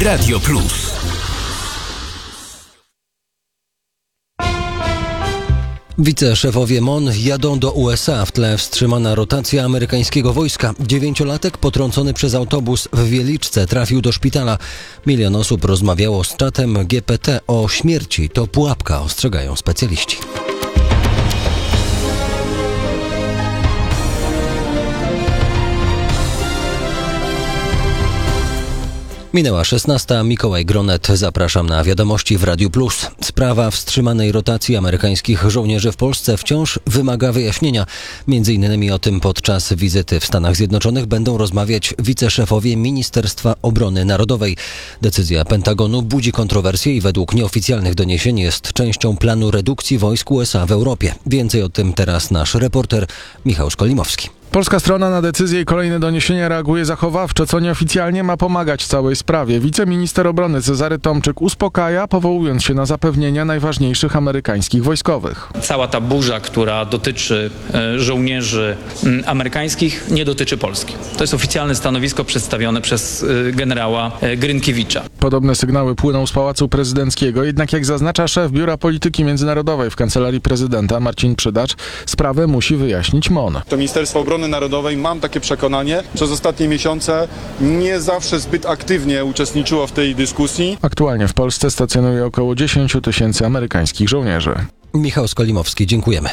Radio Plus. Wiceszefowie MON jadą do USA, w tle wstrzymana rotacja amerykańskiego wojska. 9-latek potrącony przez autobus w Wieliczce trafił do szpitala. 1 milion osób rozmawiało z czatem GPT o śmierci. To pułapka, ostrzegają specjaliści. Minęła 16. Mikołaj Gronet. Zapraszam na wiadomości w Radiu Plus. Sprawa wstrzymanej rotacji amerykańskich żołnierzy w Polsce wciąż wymaga wyjaśnienia. Między innymi o tym podczas wizyty w Stanach Zjednoczonych będą rozmawiać wiceszefowie Ministerstwa Obrony Narodowej. Decyzja Pentagonu budzi kontrowersje i według nieoficjalnych doniesień jest częścią planu redukcji wojsk USA w Europie. Więcej o tym teraz nasz reporter Michał Skolimowski. Polska strona na decyzję i kolejne doniesienia reaguje zachowawczo, co nieoficjalnie ma pomagać całej sprawie. Wiceminister obrony Cezary Tomczyk uspokaja, powołując się na zapewnienia najważniejszych amerykańskich wojskowych. Cała ta burza, która dotyczy żołnierzy amerykańskich, nie dotyczy Polski. To jest oficjalne stanowisko przedstawione przez generała Grynkiewicza. Podobne sygnały płyną z Pałacu Prezydenckiego, jednak jak zaznacza szef Biura Polityki Międzynarodowej w Kancelarii Prezydenta Marcin Przydacz, sprawę musi wyjaśnić MON. To Ministerstwo Obrony Narodowej, mam takie przekonanie, przez ostatnie miesiące nie zawsze zbyt aktywnie uczestniczyło w tej dyskusji. Aktualnie w Polsce stacjonuje około 10 000 amerykańskich żołnierzy. Michał Skolimowski, dziękujemy.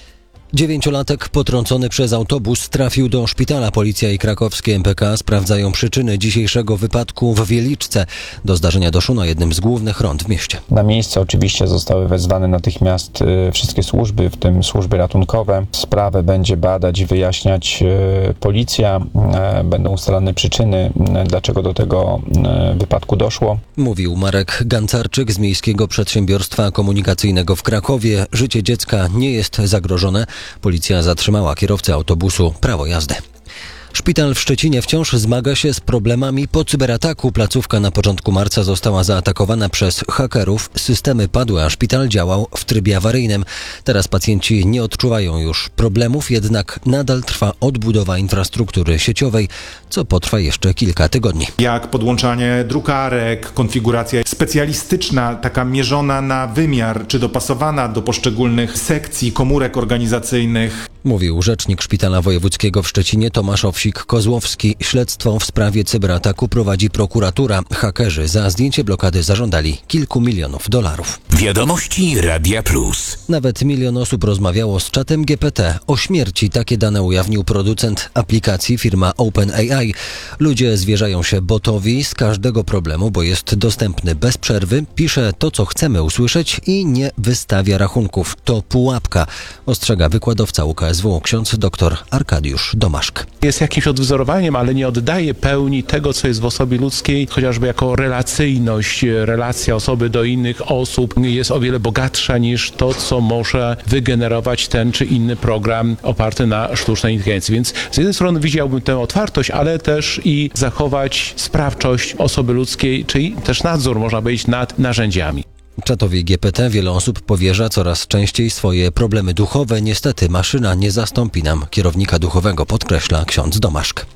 9-latek potrącony przez autobus trafił do szpitala. Policja i krakowskie MPK sprawdzają przyczyny dzisiejszego wypadku w Wieliczce. Do zdarzenia doszło na jednym z głównych rond w mieście. Na miejsce oczywiście zostały wezwane natychmiast wszystkie służby, w tym służby ratunkowe. Sprawę będzie badać i wyjaśniać policja. Będą ustalane przyczyny, dlaczego do tego wypadku doszło. Mówił Marek Gancarczyk z Miejskiego Przedsiębiorstwa Komunikacyjnego w Krakowie. Życie dziecka nie jest zagrożone. Policja zatrzymała kierowcę autobusu, prawo jazdy. Szpital w Szczecinie wciąż zmaga się z problemami po cyberataku. Placówka na początku marca została zaatakowana przez hakerów. Systemy padły, a szpital działał w trybie awaryjnym. Teraz pacjenci nie odczuwają już problemów, jednak nadal trwa odbudowa infrastruktury sieciowej, co potrwa jeszcze kilka tygodni. Jak podłączanie drukarek, konfiguracja specjalistyczna, taka mierzona na wymiar, czy dopasowana do poszczególnych sekcji, komórek organizacyjnych. Mówił rzecznik Szpitala Wojewódzkiego w Szczecinie Tomasz Owsik-Kozłowski. Śledztwo w sprawie cyberataku prowadzi prokuratura. Hakerzy za zdjęcie blokady zażądali kilku milionów dolarów. Wiadomości Radia Plus. Nawet 1 milion osób rozmawiało z czatem GPT o śmierci. Takie dane ujawnił producent aplikacji, firma OpenAI. Ludzie zwierzają się botowi z każdego problemu, bo jest dostępny bez przerwy, pisze to, co chcemy usłyszeć i nie wystawia rachunków. To pułapka, ostrzega wykładowca UKSW, ksiądz dr Arkadiusz Domaszk. Jest jakimś odwzorowaniem, ale nie oddaje pełni tego, co jest w osobie ludzkiej, chociażby jako relacyjność, relacja osoby do innych osób jest o wiele bogatsza niż to, co może wygenerować ten czy inny program oparty na sztucznej inteligencji. Więc z jednej strony widziałbym tę otwartość, ale też i zachować sprawczość osoby ludzkiej, czyli też nadzór, można powiedzieć, nad narzędziami. Czatowi GPT wiele osób powierza coraz częściej swoje problemy duchowe. Niestety maszyna nie zastąpi nam kierownika duchowego, podkreśla ksiądz Domaszk.